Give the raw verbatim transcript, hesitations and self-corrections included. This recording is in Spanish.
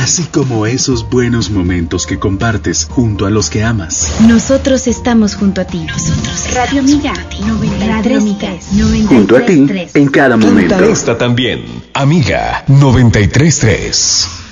así como esos buenos momentos que compartes junto a los que amas. Nosotros estamos junto a ti. Nosotros Radio Amiga noventa y tres tres. Junto a ti en cada momento. Canta esta también, Amiga noventa y tres tres.